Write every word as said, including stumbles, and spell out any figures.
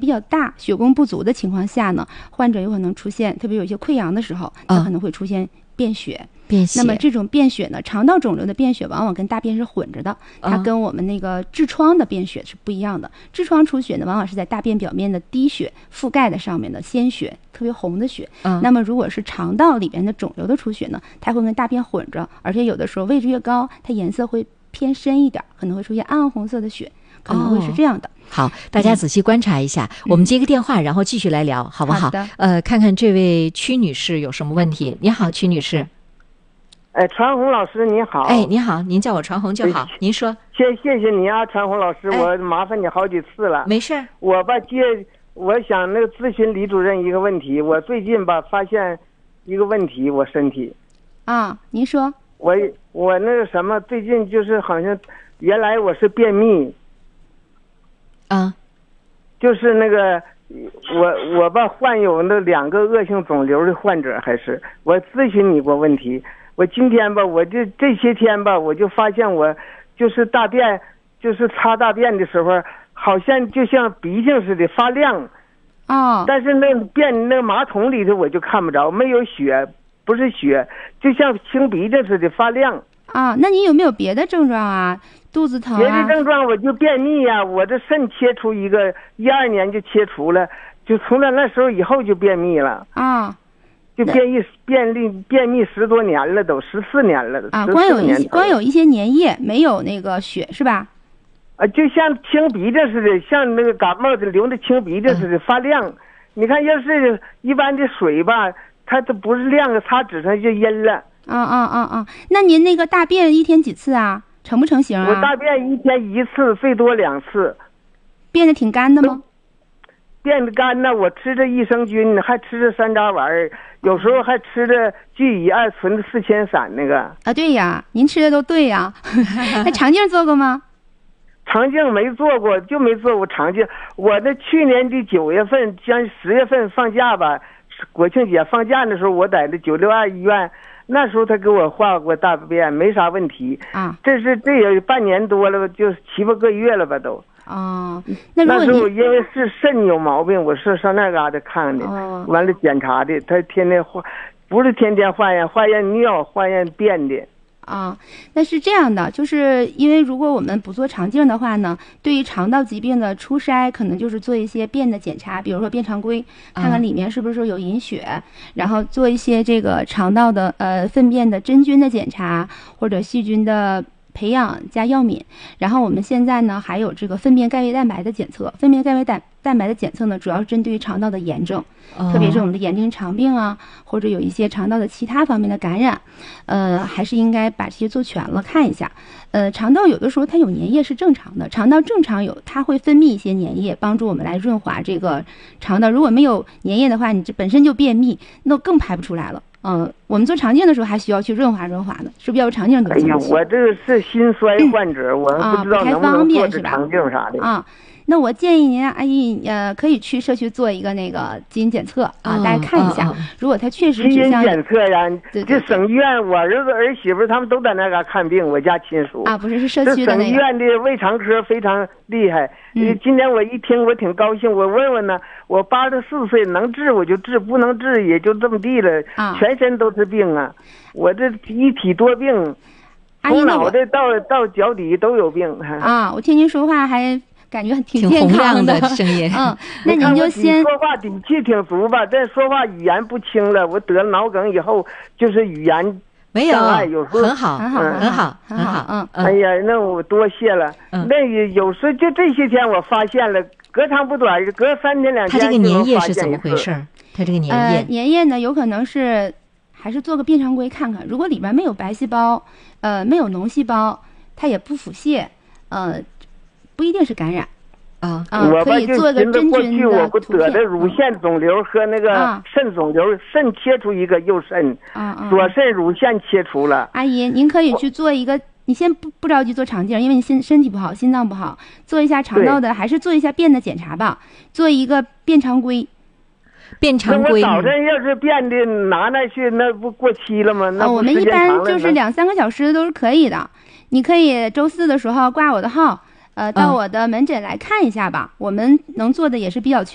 比较大、血供不足的情况下呢，患者有可能出现，特别有一些溃疡的时候，它可能会出现便血。 便血。 那么这种便血呢，肠道肿瘤的便血往往跟大便是混着的，它跟我们那个痔疮的便血是不一样的。痔疮出血呢，往往是在大便表面的滴血覆盖的上面的鲜血，特别红的血。 嗯、 那么如果是肠道里边的肿瘤的出血呢，它会跟大便混着，而且有的时候位置越高，它颜色会偏深一点，可能会出现暗红色的血，可能会是这样的。 哦、好，大家仔细观察一下、嗯、我们接个电话然后继续来聊好不好？ 好的。 呃，看看这位曲女士有什么问题。你好，曲女士。 哎，传红老师你好。 哎，你好，您叫我传红就好。您说。 谢谢谢你啊，传红老师，哎、我麻烦你好几次了。 没事。 我吧接，我想那个咨询李主任一个问题。我最近吧发现一个问题，我身体。 啊，您说。 我我那个什么，最近就是好像原来我是便秘。 啊。 就是那个我我吧患有那两个恶性肿瘤的患者，还是我咨询你过问题。我今天吧，我就这些天吧，我就发现我就是大便，就是擦大便的时候，好像就像鼻涕似的发亮。 啊、哦。 但是那便那马桶里头我就看不着，没有血，不是血，就像清鼻涕似的发亮。 啊，那你有没有别的症状啊？肚子疼啊？ 别的症状我就便秘呀、啊，我这肾切除一个，一二年就切除了，就从那那时候以后就便秘了。 啊。 就便秘便秘便秘十多年了，都十四年了啊！光有一光有一些粘液，没有那个血是吧？ 啊，就像清鼻子似的，像那个感冒的流的清鼻子似的、嗯、发亮。你看，要是一般的水吧，它都不是亮的，擦纸上就阴了。 啊啊啊啊！那您那个大便一天几次啊？成不成型啊？ 我大便一天一次，最多两次。 变得挺干的吗？ 变得干呢，我吃着益生菌，还吃着山楂丸，有时候还吃着聚乙二醇的四千散那个。 啊，对呀，您吃的都对呀。那肠镜做过吗？ 肠镜没做过，就没做过肠镜。我这去年的九月份，将十月份放假吧，国庆节放假的时候，我在那九六二医院，那时候他给我化过大便，没啥问题。 啊， 这是这也半年多了吧，就七八个月了吧都。 哦，那如果那时候因为是肾有毛病，我是上那嘎达看的， 哦、 完了检查的，他天天化，不是天天化验，化验尿，化验便的。 啊，那是这样的，就是因为如果我们不做肠镜的话呢，对于肠道疾病的初筛，可能就是做一些便的检查，比如说便常规，看看里面是不是有隐血，嗯、然后做一些这个肠道的呃粪便的真菌的检查，或者细菌的培养加药敏。然后我们现在呢还有这个粪便钙维蛋白的检测，粪便钙维蛋蛋白的检测呢主要是针对于肠道的炎症， 哦、 特别是我们的眼睛肠病啊，或者有一些肠道的其他方面的感染，呃，还是应该把这些做全了看一下。呃，肠道有的时候它有粘液是正常的，肠道正常有它会分泌一些粘液，帮助我们来润滑这个肠道。如果没有粘液的话，你这本身就便秘，那更排不出来了。嗯、呃，我们做肠镜的时候还需要去润滑润滑的，是不是要有肠镜都？ 哎呀，我这个是心衰患者，嗯、我不知道能不能做这肠镜啥的啊。那我建议您，阿姨，呃，可以去社区做一个那个基因检测啊， 哦、 大家看一下， 哦、 如果它确实基因检测呀， 对对这省医院，我儿子儿媳妇他们都在那嘎看病，我家亲属啊，不是是社区的那个。 省医院的胃肠科非常厉害。 嗯， 今天我一听，我挺高兴，我问问呢，我八十四岁能治我就治，不能治也就这么地了， 啊、 全身都是病啊，我这一体多病，从脑袋到到脚底都有病啊。我听您说话还感觉挺健康的声音。 嗯，那您就先说话底气挺足吧，但说话语言不清了。我得了脑梗以后，就是语言没有， 有时候很好，很好， 很好， 很好。嗯， 哎呀，那我多谢了。 嗯， 那有时候就这些天我发现了，隔长不短，隔三天两天。 他这个粘液是怎么回事？他这个粘液， 呃，粘液呢，有可能是还是做个便常规看看，如果里边没有白细胞，呃，没有脓细胞，它也不腹泻，呃。不一定是感染啊， 啊，可以做个真菌的我不得的乳腺肿瘤和那个肾肿瘤，啊、肾切除一个右肾， 啊啊， 左肾乳腺切除了。 阿姨，您可以去做一个，你先不不着急做肠镜，因为你身身体不好，心脏不好，做一下肠道的，还是做一下便的检查吧，做一个便常规。 便常规。 那我早晨要是便的拿那去，那不过期了吗？那啊，我们一般就是两三个小时都是可以的。你可以周四的时候挂我的号。呃，到我的门诊来看一下吧，嗯、我们能做的也是比较全。